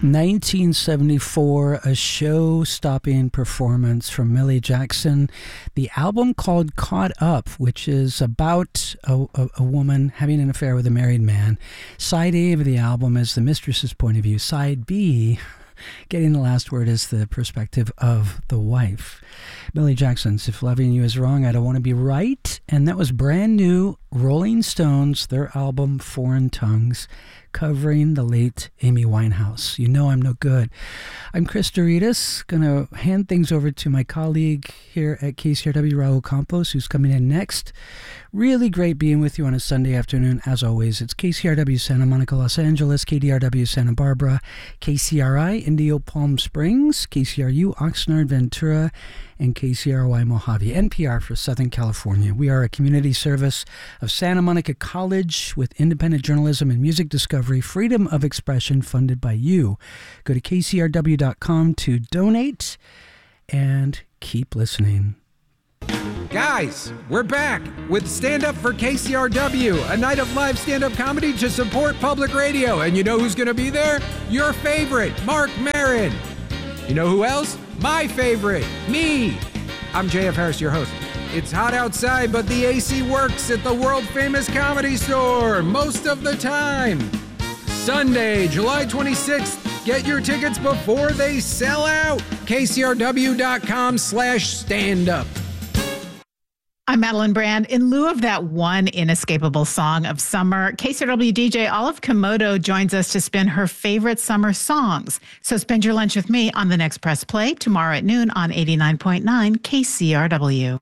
1974, a show-stopping performance from Millie Jackson. The album called Caught Up, which is about a woman having an affair with a married man. Side A of the album is the mistress's point of view. Side B, getting the last word, is the perspective of the wife. Millie Jackson's If Loving You Is Wrong, I Don't Want to Be Right. And that was brand new Rolling Stones, their album Foreign Tongues, covering the late Amy Winehouse. You know I'm no good. I'm Chris Doritas, going to hand things over to my colleague here at KCRW, Raul Campos, who's coming in next. Really great being with you on a Sunday afternoon, as always. It's KCRW Santa Monica, Los Angeles, KDRW Santa Barbara, KCRI Indio Palm Springs, KCRU Oxnard Ventura, and KCRY Mojave, NPR for Southern California. We are a community service of Santa Monica College with independent journalism and music discovery, freedom of expression funded by you. Go to kcrw.com to donate and keep listening. Guys, we're back with Stand Up for KCRW, a night of live stand-up comedy to support public radio. And you know who's going to be there? Your favorite, Mark Maron. You know who else? My favorite, me. I'm JF Harris, your host. It's hot outside, but the AC works at the world-famous Comedy Store most of the time. Sunday, July 26th. Get your tickets before they sell out. KCRW.com/standup. I'm Madeline Brand. In lieu of that one inescapable song of summer, KCRW DJ Olive Komodo joins us to spin her favorite summer songs. So spend your lunch with me on the next Press Play tomorrow at noon on 89.9 KCRW.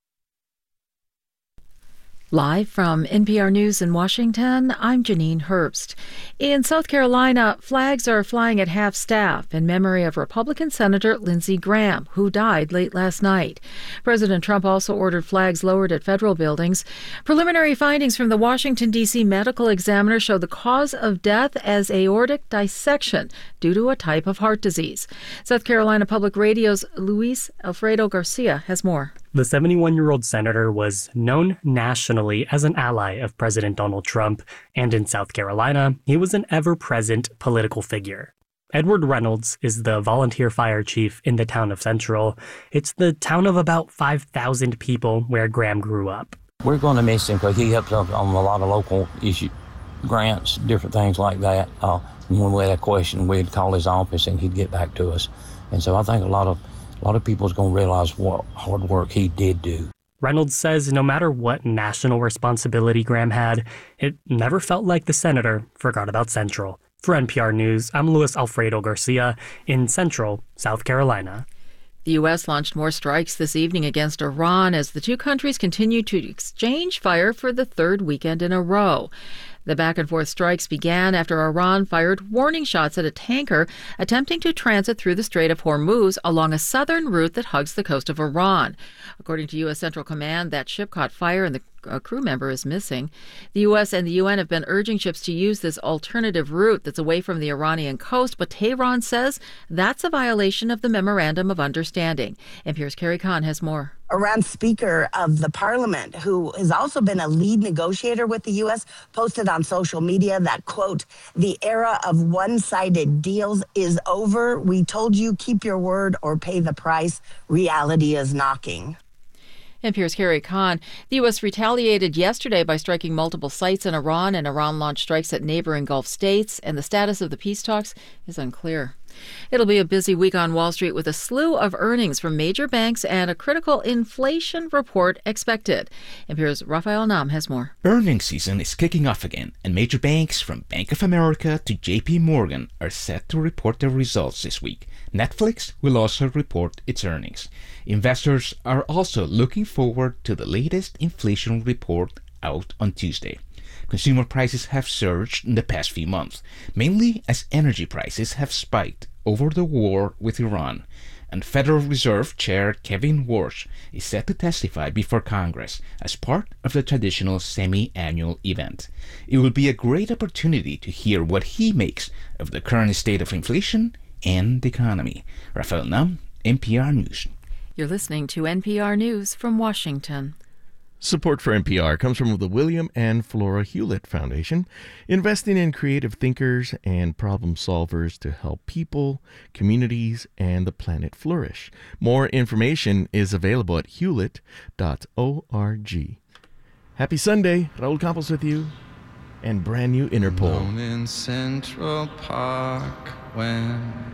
Live from NPR News in Washington, I'm Janine Herbst. In South Carolina, flags are flying at half-staff in memory of Republican Senator Lindsey Graham, who died late last night. President Trump also ordered flags lowered at federal buildings. Preliminary findings from the Washington, D.C. medical examiner show the cause of death as aortic dissection due to a type of heart disease. South Carolina Public Radio's Luis Alfredo Garcia has more. The 71-year-old senator was known nationally as an ally of President Donald Trump, and in South Carolina, he was an ever-present political figure. Edward Reynolds is the volunteer fire chief in the town of Central. It's the town of about 5,000 people where Graham grew up. We're going to miss him because he helped us on a lot of local issue grants, different things like that. When we had a question, we'd call his office and he'd get back to us. And so I think a lot of people's going to realize what hard work he did do. Reynolds says no matter what national responsibility Graham had, it never felt like the senator forgot about Central. For NPR News, I'm Luis Alfredo Garcia in Central, South Carolina. The U.S. launched more strikes this evening against Iran as the two countries continue to exchange fire for the third weekend in a row. The back-and-forth strikes began after Iran fired warning shots at a tanker attempting to transit through the Strait of Hormuz along a southern route that hugs the coast of Iran. According to U.S. Central Command, that ship caught fire and a crew member is missing. The U.S. and the UN have been urging ships to use this alternative route that's away from the Iranian coast, but Tehran says that's a violation of the Memorandum of Understanding. NPR's Carrie Kahn has more. Iran's Speaker of the Parliament, who has also been a lead negotiator with the U.S., posted on social media that, quote, "The era of one-sided deals is over. We told you, keep your word or pay the price. Reality is knocking." NPR's Carrie Kahn. The U.S. retaliated yesterday by striking multiple sites in Iran, and Iran launched strikes at neighboring Gulf states, and the status of the peace talks is unclear. It'll be a busy week on Wall Street with a slew of earnings from major banks and a critical inflation report expected. NPR's Raphael Nam has more. Earnings season is kicking off again, and major banks from Bank of America to JP Morgan are set to report their results this week. Netflix will also report its earnings. Investors are also looking forward to the latest inflation report out on Tuesday. Consumer prices have surged in the past few months, mainly as energy prices have spiked over the war with Iran. And Federal Reserve Chair Kevin Warsh is set to testify before Congress as part of the traditional semi-annual event. It will be a great opportunity to hear what he makes of the current state of inflation and the economy. Raphael Nam, NPR News. You're listening to NPR News from Washington. Support for NPR comes from the William and Flora Hewlett Foundation, investing in creative thinkers and problem solvers to help people, communities, and the planet flourish. More information is available at hewlett.org. Happy Sunday. Raul Campos with you, and brand new Interpol. Alone in Central Park when